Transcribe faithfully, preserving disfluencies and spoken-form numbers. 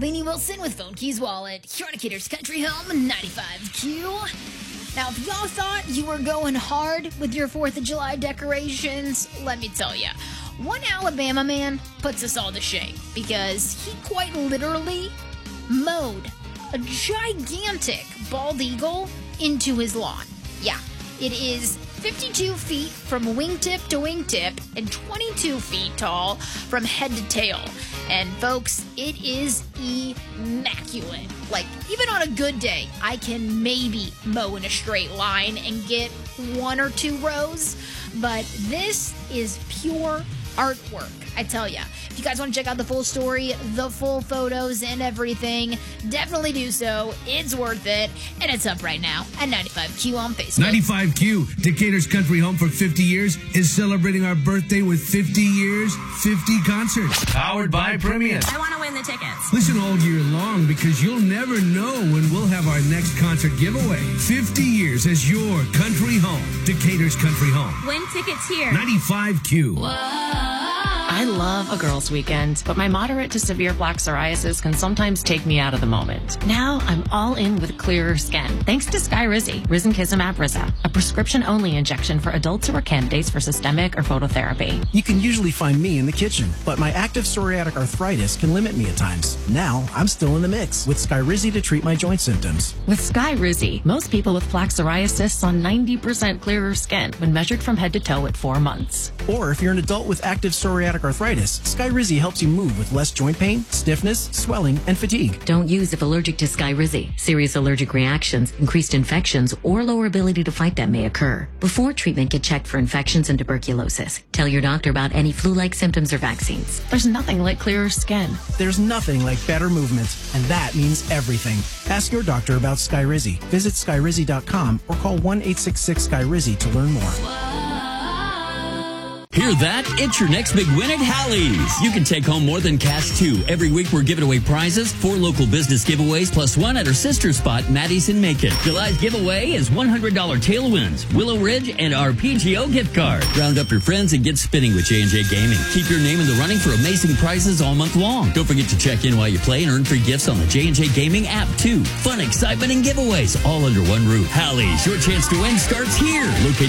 Lainey Wilson with Phone Keys Wallet. Here on Decatur's Country Home, ninety-five Q. Now, if y'all thought you were going hard with your fourth of July decorations, let me tell you, one Alabama man puts us all to shame because he quite literally mowed a gigantic bald eagle into his lawn. Yeah, it is fifty-two feet from wingtip to wingtip and twenty-two feet tall from head to tail. And folks, it is immaculate. Like, even on a good day, I can maybe mow in a straight line and get one or two rows. But this is pure artwork, I tell ya. If you guys want to check out the full story, the full photos and everything, definitely do so. It's worth it. And it's up right now at ninety-five Q on Facebook. ninety-five Q, Decatur's Country Home for fifty years, is celebrating our birthday with fifty years, fifty concerts. Powered by Premium. I want to win the tickets. Listen all year long because you'll never know when we'll have our next concert giveaway. fifty years as your country home. Decatur's Country Home. Win tickets here. ninety-five Q. I love a girls' weekend, but my moderate to severe plaque psoriasis can sometimes take me out of the moment. Now I'm all in with clearer skin, thanks to Skyrizi, Risankizumab Riza, a prescription-only injection for adults who are candidates for systemic or phototherapy. You can usually find me in the kitchen, but my active psoriatic arthritis can limit me at times. Now I'm still in the mix with Skyrizi to treat my joint symptoms. With Skyrizi, most people with plaque psoriasis saw ninety percent clearer skin when measured from head to toe at four months. Or if you're an adult with active psoriatic arthritis, Skyrizi helps you move with less joint pain, stiffness, swelling, and fatigue. Don't use if allergic to Skyrizi. Serious allergic reactions, increased infections, or lower ability to fight them may occur. Before treatment, get checked for infections and tuberculosis. Tell your doctor about any flu-like symptoms or vaccines. There's nothing like clearer skin. There's nothing like better movement, and that means everything. Ask your doctor about Skyrizi. Visit Skyrizi dot com or call one eight six six Skyrizi to learn more. Hear that? It's your next big win at Hallie's. You can take home more than cash, too. Every week, we're giving away prizes, four local business giveaways, plus one at our sister spot, Maddie's in Macon. July's giveaway is one hundred dollars Tailwinds, Willow Ridge, and our P T O gift card. Round up your friends and get spinning with J and J Gaming. Keep your name in the running for amazing prizes all month long. Don't forget to check in while you play and earn free gifts on the J and J Gaming app, too. Fun, excitement, and giveaways all under one roof. Hallie's, your chance to win starts here. Located